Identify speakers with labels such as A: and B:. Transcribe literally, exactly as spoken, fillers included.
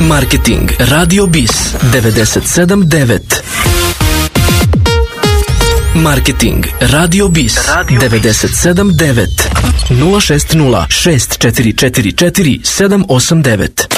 A: Marketing Radio Bis devedeset sedam devet. Marketing Radio Bis devedeset sedam devet nula šest nula šest četiri četiri četiri sedam osam devet.